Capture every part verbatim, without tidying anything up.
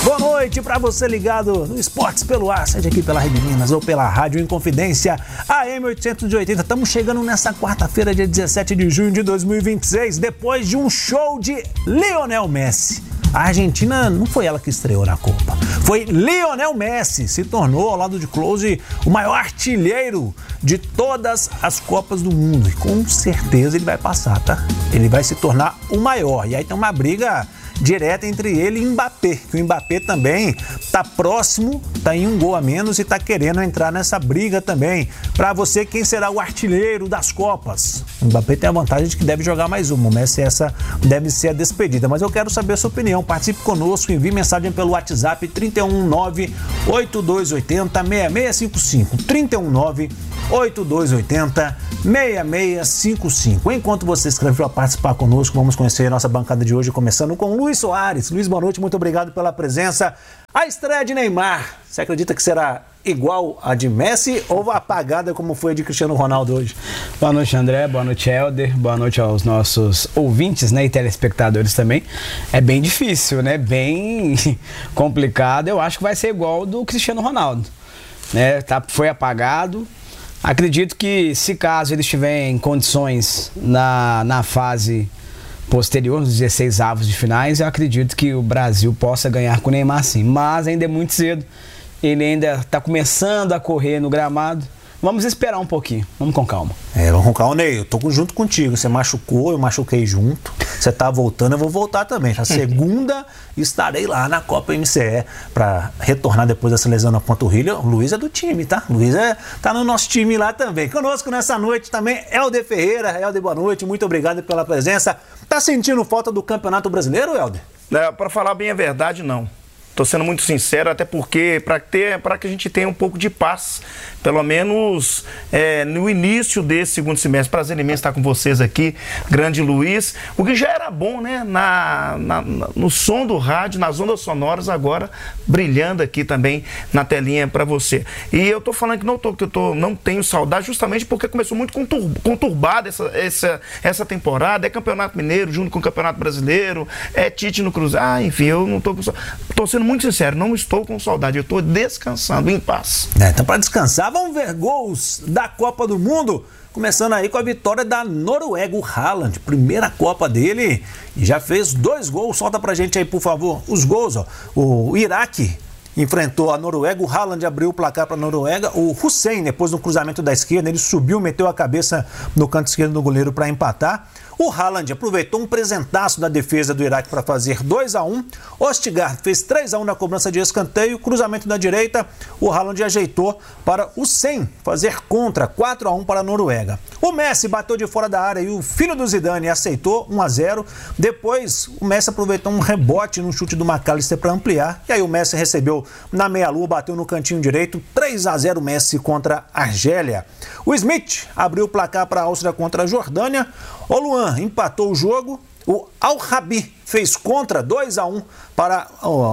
Boa noite para você ligado no Esportes pelo Ar, seja aqui pela Rede Minas ou pela Rádio Inconfidência A M oitocentos e oitenta. Estamos chegando nessa quarta-feira, dia dezessete de junho de dois mil e vinte e seis, depois de um show de Lionel Messi. A Argentina não foi ela que estreou na Copa, foi Lionel Messi. Se tornou, ao lado de Klose, o maior artilheiro de todas as Copas do mundo. E com certeza ele vai passar, tá? Ele vai se tornar o maior. E aí tem uma briga direta entre ele e Mbappé, que o Mbappé também tá próximo, tá em um gol a menos e tá querendo entrar nessa briga também. Para você, quem será o artilheiro das Copas? O Mbappé tem a vantagem de que deve jogar mais uma, o Messi essa deve ser a despedida, mas eu quero saber a sua opinião. Participe conosco, envie mensagem pelo WhatsApp trinta e um nove oito dois oito zero seis seis cinco cinco, trinta e um nove oito dois oito zero seis seis cinco cinco. Enquanto você escreve para participar conosco, vamos conhecer a nossa bancada de hoje, começando com Luiz Soares. Luiz, boa noite, muito obrigado pela presença. A estreia de Neymar, você acredita que será igual a de Messi ou apagada como foi a de Cristiano Ronaldo hoje? Boa noite, André, boa noite, Helder, boa noite aos nossos ouvintes, né, e telespectadores também. É bem difícil, né, bem complicado. Eu acho que vai ser igual ao do Cristiano Ronaldo, né, tá, foi apagado. Acredito que, se caso ele estiver em condições na, na fase posterior, nos dezesseis avos de finais, eu acredito que o Brasil possa ganhar com o Neymar sim. Mas ainda é muito cedo, ele ainda está começando a correr no gramado. Vamos esperar um pouquinho, vamos com calma. É, vamos com calma, Ney, eu tô junto contigo, você machucou, eu machuquei junto, você tá voltando, eu vou voltar também. Na segunda estarei lá na Copa M C E para retornar depois dessa lesão na panturrilha. O Luiz é do time, tá? O Luiz é, tá no nosso time lá também. Conosco nessa noite também, Helder Ferreira. Helder, boa noite, muito obrigado pela presença. Tá sentindo falta do Campeonato Brasileiro, Helder? É, para falar bem a verdade, não. Estou sendo muito sincero, até porque para ter, para que a gente tenha um pouco de paz, pelo menos é, no início desse segundo semestre. Prazer imenso estar com vocês aqui, grande Luiz. O que já era bom, né? Na, na, no som do rádio, nas ondas sonoras, agora brilhando aqui também na telinha para você. E eu estou falando que não, tô, que eu tô, não tenho saudade justamente porque começou muito conturbada essa, essa, essa temporada. É Campeonato Mineiro junto com o Campeonato Brasileiro, é Tite no Cruzeiro. Ah, enfim, eu não estou com saudade. Estou sendo muito sincero, não estou com saudade, eu estou descansando, em paz. É, então para descansar, vamos ver gols da Copa do Mundo, começando aí com a vitória da Noruega, o Haaland, primeira Copa dele, e já fez dois gols. Solta pra gente aí, por favor, os gols, ó. O Iraque enfrentou a Noruega, o Haaland abriu o placar para a Noruega, o Hussein, depois do cruzamento da esquerda, ele subiu, meteu a cabeça no canto esquerdo do goleiro para empatar. O Haaland aproveitou um presentaço da defesa do Iraque para fazer dois a um. Ostigard fez três a um na cobrança de escanteio. Cruzamento da direita, o Haaland ajeitou para o Hussein fazer contra, quatro a um para a Noruega. O Messi bateu de fora da área e o filho do Zidane aceitou, um a zero. Depois, o Messi aproveitou um rebote no chute do McAllister para ampliar. E aí o Messi recebeu na meia-lua, bateu no cantinho direito, três a zero Messi contra a Argélia. O Smith abriu o placar para a Áustria contra a Jordânia. O Luan empatou o jogo. O Al-Rabi fez contra, dois a um para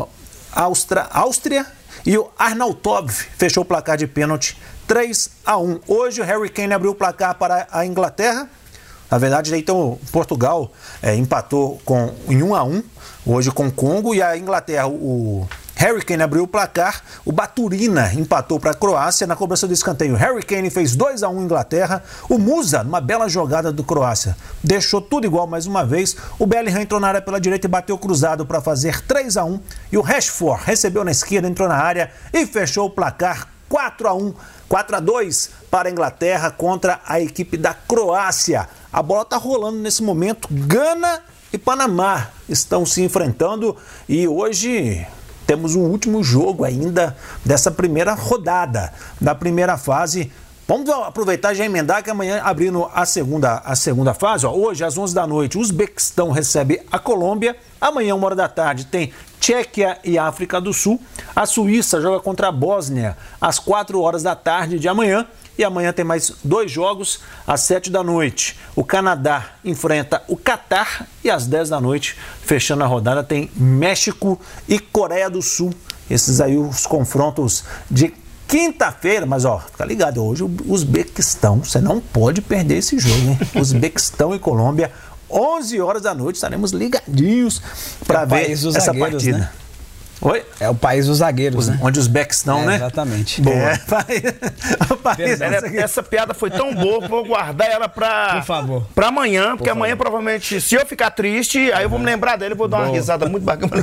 a Áustria. E o Arnautov fechou o placar de pênalti, três a um. Hoje o Harry Kane abriu o placar para a Inglaterra. Na verdade, então, Portugal é, empatou com, em um a um, hoje com o Congo, e a Inglaterra, o Harry Kane abriu o placar, o Baturina empatou para a Croácia na cobrança do escanteio. O Harry Kane fez dois a um Inglaterra, o Musa, numa bela jogada do Croácia, deixou tudo igual mais uma vez. O Bellingham entrou na área pela direita e bateu cruzado para fazer três a um, e o Rashford recebeu na esquerda, entrou na área e fechou o placar quatro a um, quatro a dois para a Inglaterra contra a equipe da Croácia. A bola está rolando nesse momento. Gana e Panamá estão se enfrentando e hoje temos um último jogo ainda dessa primeira rodada, da primeira fase. Vamos aproveitar e já emendar que amanhã, abrindo a segunda, a segunda fase, ó, hoje às onze da noite, o Uzbequistão recebe a Colômbia. Amanhã, uma hora da tarde, tem Tchequia e África do Sul. A Suíça joga contra a Bósnia às quatro horas da tarde de amanhã. E amanhã tem mais dois jogos às sete da noite. O Canadá enfrenta o Catar e às dez da noite, fechando a rodada, tem México e Coreia do Sul. Esses aí os confrontos de quinta-feira, mas ó, fica ligado, hoje o Uzbequistão, você não pode perder esse jogo, hein? Uzbequistão e Colômbia, onze horas da noite, estaremos ligadinhos para ver essa partida. Né? Oi? É o país dos zagueiros, os, né? Onde os backs estão, é, né? Exatamente. Boa. É, o país essa, essa piada foi tão boa que vou guardar ela pra, Por favor. pra amanhã, porque Por amanhã favor. provavelmente, se eu ficar triste, aí eu vou me lembrar dela e vou dar uma Boa. risada muito bacana.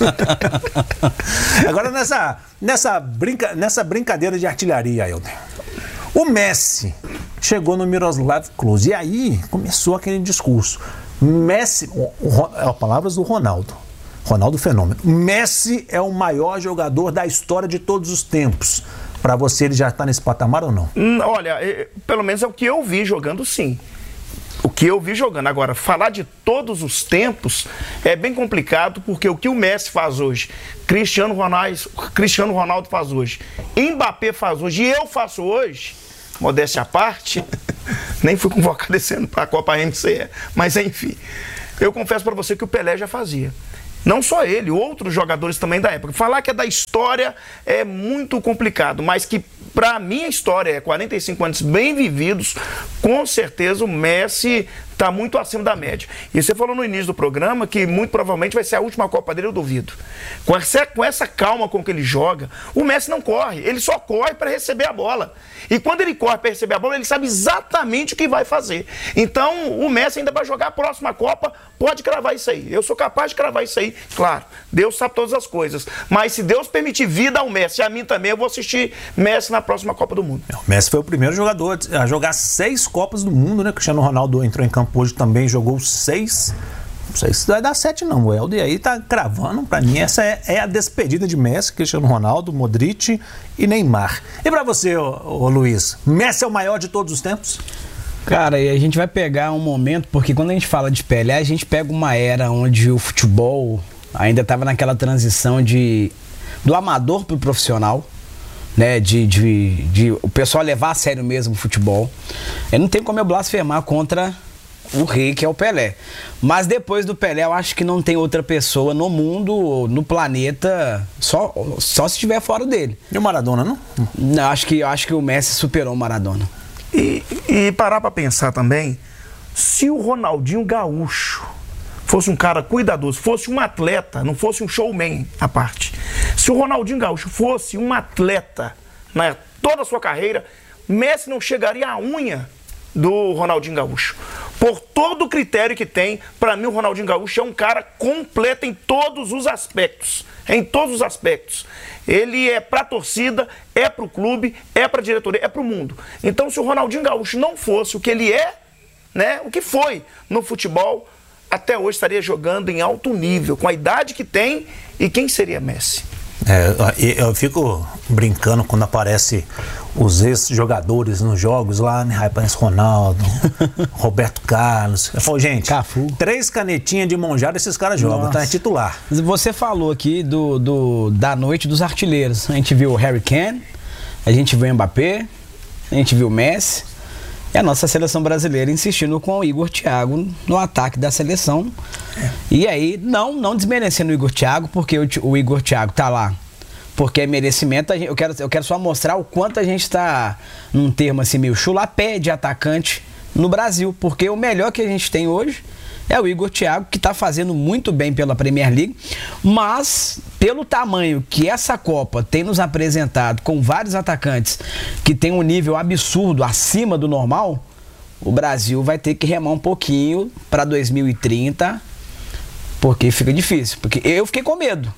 Agora nessa, nessa, brinca, nessa brincadeira de artilharia, Helder, o Messi chegou no Miroslav Klose e aí começou aquele discurso. Messi, o, o, é palavras do Ronaldo, Ronaldo Fenômeno. Messi é o maior jogador da história de todos os tempos. Para você, ele já está nesse patamar ou não? Hum, olha, é, pelo menos é o que eu vi jogando, sim. O que eu vi jogando. Agora, falar de todos os tempos é bem complicado, porque o que o Messi faz hoje, Cristiano Ronaldo, Cristiano Ronaldo faz hoje, Mbappé faz hoje e eu faço hoje, modéstia à parte, nem fui convocado esse ano para a Copa M C E, mas enfim, eu confesso para você que o Pelé já fazia. Não só ele, outros jogadores também da época. Falar que é da história é muito complicado, mas que para minha história é quarenta e cinco anos bem vividos, com certeza o Messi está muito acima da média. E você falou no início do programa que muito provavelmente vai ser a última Copa dele, eu duvido. Com essa, com essa calma com que ele joga, o Messi não corre, ele só corre para receber a bola. E quando ele corre para receber a bola, ele sabe exatamente o que vai fazer. Então, o Messi ainda vai jogar a próxima Copa, pode cravar isso aí. Eu sou capaz de cravar isso aí. Claro, Deus sabe todas as coisas. Mas se Deus permitir vida ao Messi e a mim também, eu vou assistir Messi na próxima Copa do Mundo. O Messi foi o primeiro jogador a jogar seis Copas do Mundo, né? Cristiano Ronaldo entrou em campo hoje também, jogou seis. Não sei se vai dar sete não, o Helder aí tá cravando. Pra mim essa é, é a despedida de Messi, Cristiano Ronaldo, Modric e Neymar. E pra você, ô, ô, Luiz, Messi é o maior de todos os tempos? Cara, e a gente vai pegar um momento, porque quando a gente fala de Pelé, a gente pega uma era onde o futebol ainda estava naquela transição de do amador pro profissional, né, de, de, de o pessoal levar a sério mesmo o futebol. Eu não tenho como eu blasfemar contra o rei, que é o Pelé. Mas depois do Pelé, eu acho que não tem outra pessoa no mundo, no planeta, só, só se estiver fora dele. E o Maradona, não? Não, acho que, acho que o Messi superou o Maradona. E, e parar para pensar também, se o Ronaldinho Gaúcho fosse um cara cuidadoso, fosse um atleta, não fosse um showman à parte, se o Ronaldinho Gaúcho fosse um atleta na toda a sua carreira, Messi não chegaria à unha do Ronaldinho Gaúcho. Por todo o critério que tem, para mim o Ronaldinho Gaúcho é um cara completo em todos os aspectos. Em todos os aspectos. Ele é pra torcida, é pro clube, é pra diretoria, é pro mundo. Então, se o Ronaldinho Gaúcho não fosse o que ele é, né, o que foi no futebol, até hoje estaria jogando em alto nível, com a idade que tem, e quem seria Messi? É, eu fico brincando quando aparece os ex-jogadores nos jogos lá, né? Aparece Ronaldo, Roberto Carlos. Eu falo, gente, Cafu. Três canetinhas de monjada esses caras jogam, tá? É titular. Você falou aqui do, do, da noite dos artilheiros. A gente viu o Harry Kane, a gente viu o Mbappé, a gente viu o Messi. E a nossa seleção brasileira insistindo com o Igor Thiago no ataque da seleção. É. E aí, não, não desmerecendo o Igor Thiago, porque o, o Igor Thiago tá lá porque é merecimento. Eu quero, eu quero só mostrar o quanto a gente tá num termo assim meio chulapé de atacante no Brasil, porque o melhor que a gente tem hoje é o Igor Thiago, que tá fazendo muito bem pela Premier League, mas pelo tamanho que essa Copa tem nos apresentado, com vários atacantes que tem um nível absurdo acima do normal, o Brasil vai ter que remar um pouquinho para dois mil e trinta, porque fica difícil. Porque eu fiquei com medo.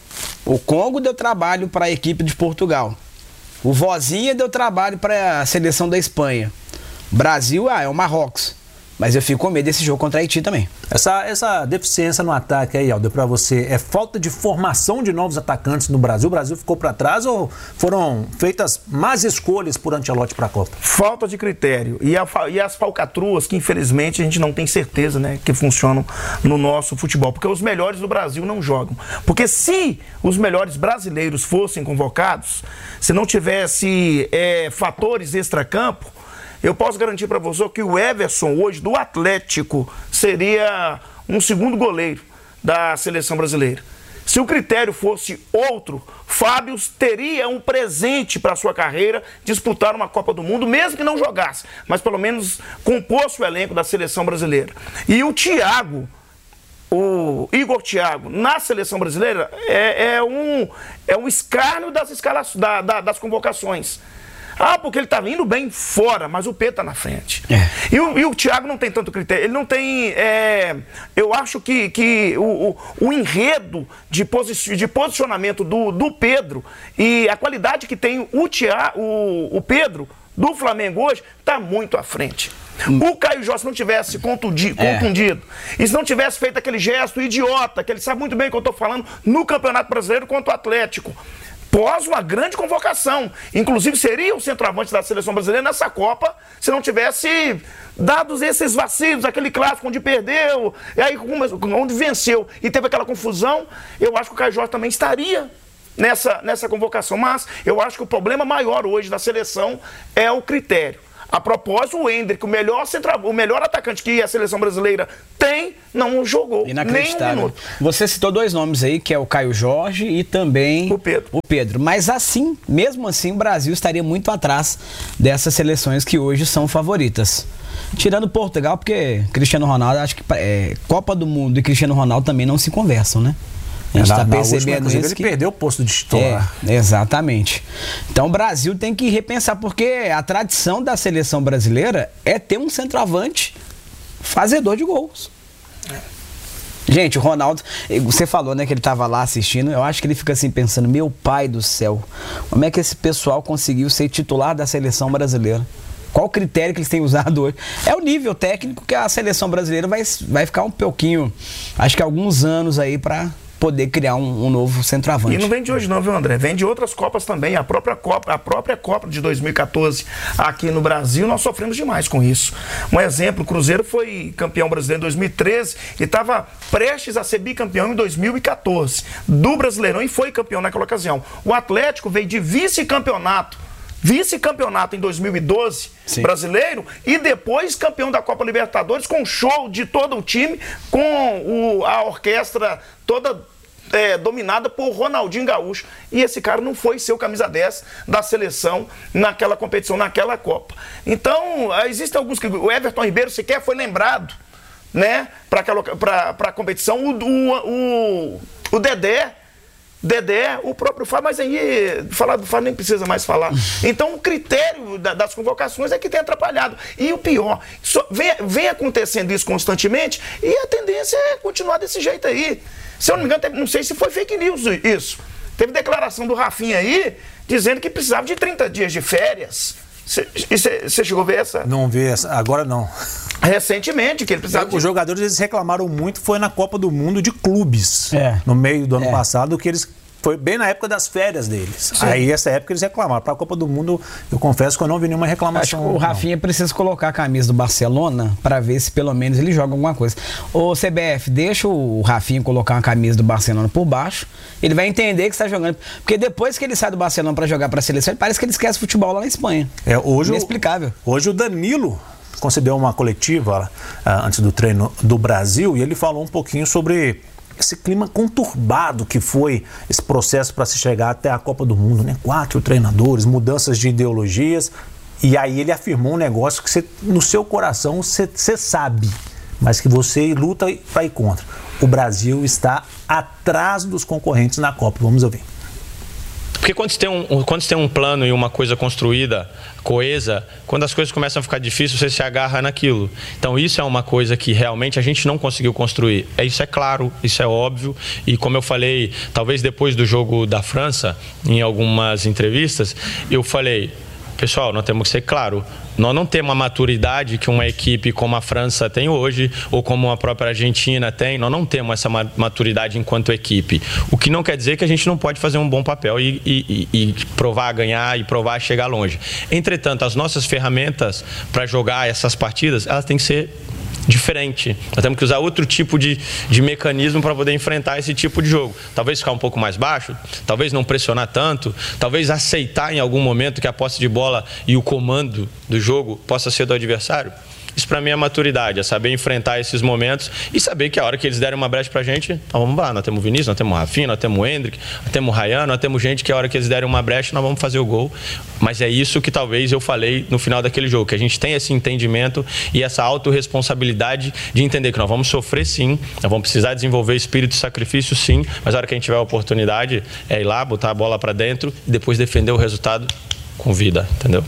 O Congo deu trabalho para a equipe de Portugal. O Vozinha deu trabalho para a seleção da Espanha. Brasil, ah, é o Marrocos. Mas eu fico com medo desse jogo contra a Haiti também. Essa, essa deficiência no ataque aí, Helder, pra você, é falta de formação de novos atacantes no Brasil? O Brasil ficou pra trás ou foram feitas más escolhas por Ancelotti pra Copa? Falta de critério. E, a, e as falcatruas que, infelizmente, a gente não tem certeza, né, que funcionam no nosso futebol. Porque os melhores do Brasil não jogam. Porque se os melhores brasileiros fossem convocados, se não tivesse é, fatores extracampo, eu posso garantir para você que o Everson hoje do Atlético seria um segundo goleiro da seleção brasileira. Se o critério fosse outro, Fábio teria um presente para a sua carreira, disputar uma Copa do Mundo, mesmo que não jogasse, mas pelo menos compôs o elenco da seleção brasileira. E o Thiago, o o Igor Thiago na seleção brasileira é, é, um, é um escárnio das, escalas, da, da, das convocações. Ah, porque ele tá indo bem fora, mas o Pedro tá na frente. É. E, o, e o Thiago não tem tanto critério. Ele não tem... É, eu acho que, que o, o, o enredo de, posi de posicionamento do, do Pedro e a qualidade que tem o, Thiago, o, o Pedro do Flamengo hoje tá muito à frente. Hum. O Caio Jorge, se não tivesse contundido, é. contundido e se não tivesse feito aquele gesto idiota, que ele sabe muito bem o que eu tô falando, no Campeonato Brasileiro contra o Atlético, pós uma grande convocação. Inclusive, seria o centroavante da seleção brasileira nessa Copa se não tivesse dados esses vacilos, aquele clássico onde perdeu, e aí onde venceu e teve aquela confusão. Eu acho que o Caio Jorge também estaria nessa, nessa convocação. Mas eu acho que o problema maior hoje da seleção é o critério. A propósito, o Hendrick, o melhor, central, o melhor atacante que a seleção brasileira tem, não jogou nem um minuto. Você citou dois nomes aí, que é o Caio Jorge e também o Pedro. o Pedro. Mas assim, mesmo assim, o Brasil estaria muito atrás dessas seleções que hoje são favoritas. Tirando Portugal, porque Cristiano Ronaldo, acho que é, Copa do Mundo e Cristiano Ronaldo também não se conversam, né? A gente está percebendo isso. Ele que... perdeu o posto de titular. É, exatamente. Então o Brasil tem que repensar, porque a tradição da seleção brasileira é ter um centroavante fazedor de gols. É. Gente, o Ronaldo, você falou, né, que ele estava lá assistindo, eu acho que ele fica assim pensando, meu pai do céu, como é que esse pessoal conseguiu ser titular da seleção brasileira? Qual o critério que eles têm usado hoje? É o nível técnico que a seleção brasileira vai, vai ficar um pouquinho, acho que alguns anos aí para poder criar um, um novo centroavante. E não vem de hoje não, viu, André? Vem de outras Copas também. A própria Copa, a própria Copa de dois mil e quatorze aqui no Brasil, nós sofremos demais com isso. Um exemplo, o Cruzeiro foi campeão brasileiro em dois mil e treze e estava prestes a ser bicampeão em dois mil e quatorze do Brasileirão e foi campeão naquela ocasião. O Atlético veio de vice-campeonato vice-campeonato em dois mil e doze, sim, brasileiro, e depois campeão da Copa Libertadores com show de todo o time, com o, a orquestra toda é, dominada por Ronaldinho Gaúcho. E esse cara não foi ser o camisa dez da seleção naquela competição, naquela Copa. Então, existem alguns que... O Everton Ribeiro sequer foi lembrado, né, para a competição. O, o, o, o Dedé, Dedé, o próprio Fábio, mas aí falar do Fábio nem precisa mais falar. Então o critério da, das convocações é que tem atrapalhado. E o pior, só, vem, vem acontecendo isso constantemente e a tendência é continuar desse jeito aí. Se eu não me engano, teve, não sei se foi fake news isso. Teve declaração do Rafinha aí dizendo que precisava de trinta dias de férias. Você chegou a ver essa? Não vi essa, agora não. Recentemente, que ele precisava... Os de... jogadores, eles reclamaram muito, foi na Copa do Mundo de clubes, é. no meio do ano é. passado, que eles... Foi bem na época das férias deles. Sim. Aí, essa época, eles reclamaram. Para a Copa do Mundo, eu confesso que eu não vi nenhuma reclamação. Acho que o Rafinha não. precisa colocar a camisa do Barcelona para ver se pelo menos ele joga alguma coisa. Ô, C B F, deixa o Rafinha colocar uma camisa do Barcelona por baixo. Ele vai entender que está jogando. Porque depois que ele sai do Barcelona para jogar para a seleção, parece que ele esquece futebol lá na Espanha. É, hoje inexplicável. O, hoje o Danilo concedeu uma coletiva uh, antes do treino do Brasil e ele falou um pouquinho sobre esse clima conturbado que foi esse processo para se chegar até a Copa do Mundo, né? Quatro treinadores, mudanças de ideologias, e aí ele afirmou um negócio que você, no seu coração você, você sabe, mas que você luta para ir contra. O Brasil está atrás dos concorrentes na Copa. Vamos ouvir. Porque quando você tem um, quando você tem um plano e uma coisa construída, coesa, quando as coisas começam a ficar difíceis, você se agarra naquilo. Então isso é uma coisa que realmente a gente não conseguiu construir. É, isso é claro, isso é óbvio. E como eu falei, talvez depois do jogo da França, em algumas entrevistas, eu falei, pessoal, nós temos que ser claro, nós não temos a maturidade que uma equipe como a França tem hoje, ou como a própria Argentina tem, nós não temos essa maturidade enquanto equipe. O que não quer dizer que a gente não pode fazer um bom papel e, e, e provar ganhar e provar chegar longe. Entretanto, as nossas ferramentas para jogar essas partidas, elas têm que ser diferente. Nós temos que usar outro tipo de, de mecanismo para poder enfrentar esse tipo de jogo. Talvez ficar um pouco mais baixo, talvez não pressionar tanto, talvez aceitar em algum momento que a posse de bola e o comando do jogo possa ser do adversário. Isso Isso para mim é maturidade, é saber enfrentar esses momentos e saber que a hora que eles derem uma brecha pra gente, nós vamos lá, nós temos o Vinícius, nós temos o Rafinha, nós temos o Endrick, nós temos o Ryan, nós temos gente que a hora que eles derem uma brecha, nós vamos fazer o gol. Mas é isso que talvez eu falei no final daquele jogo, que a gente tem esse entendimento e essa autorresponsabilidade de entender que nós vamos sofrer sim, nós vamos precisar desenvolver espírito de sacrifício sim, mas a hora que a gente tiver a oportunidade é ir lá, botar a bola pra dentro e depois defender o resultado com vida, entendeu?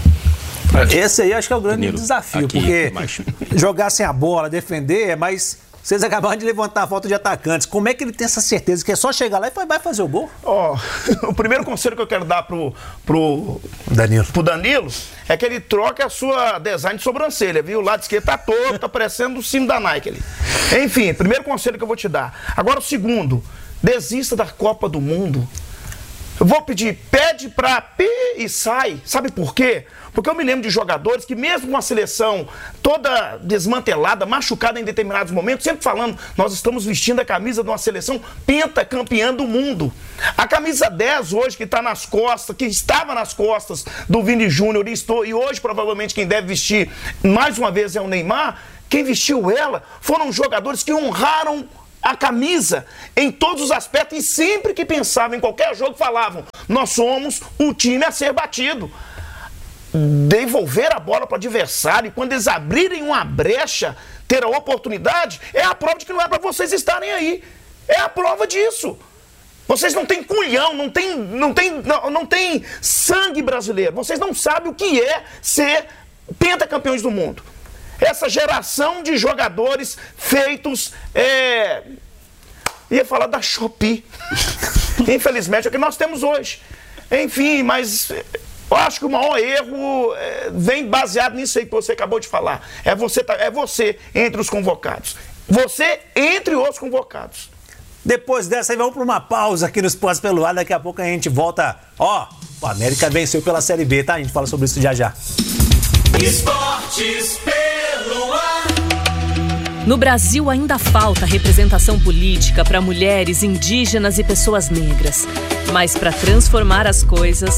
Esse aí acho que é o grande Danilo, desafio, aqui, porque mais... jogar sem a bola, defender, é mais... Vocês acabaram de levantar a falta de atacantes. Como é que ele tem essa certeza que é só chegar lá e vai fazer o gol? Ó, oh, o primeiro conselho que eu quero dar pro, pro, Danilo. pro Danilo é que ele troque a sua design de sobrancelha, viu? O lado esquerdo tá todo, tá parecendo o cimo da Nike ali. Enfim, primeiro conselho que eu vou te dar. Agora o segundo, desista da Copa do Mundo. Eu vou pedir, pede pra pi e sai. Sabe por quê? Porque eu me lembro de jogadores que mesmo com a seleção toda desmantelada, machucada em determinados momentos, sempre falando, nós estamos vestindo a camisa de uma seleção pentacampeã do mundo. A camisa dez hoje que está nas costas, que estava nas costas do Vini Júnior e, estou, e hoje provavelmente quem deve vestir mais uma vez é o Neymar, quem vestiu ela foram jogadores que honraram a camisa em todos os aspectos e sempre que pensavam em qualquer jogo falavam, nós somos o time a ser batido. Devolver a bola para o adversário e quando eles abrirem uma brecha, ter a oportunidade, é a prova de que não é para vocês estarem aí. É a prova disso. Vocês não têm culhão, não têm, não têm, não, não têm sangue brasileiro. Vocês não sabem o que é ser pentacampeões do mundo. Essa geração de jogadores feitos, é... ia falar da Shopee. Infelizmente é o que nós temos hoje. Enfim, mas eu acho que o maior erro é, vem baseado nisso aí que você acabou de falar. É você, é você entre os convocados. Você entre os convocados. Depois dessa aí, vamos para uma pausa aqui no Esportes pelo Ar. Daqui a pouco a gente volta. Ó, o América venceu pela Série B, tá? A gente fala sobre isso já já. Esportes pelo Ar. No Brasil ainda falta representação política para mulheres, indígenas e pessoas negras. Mas para transformar as coisas,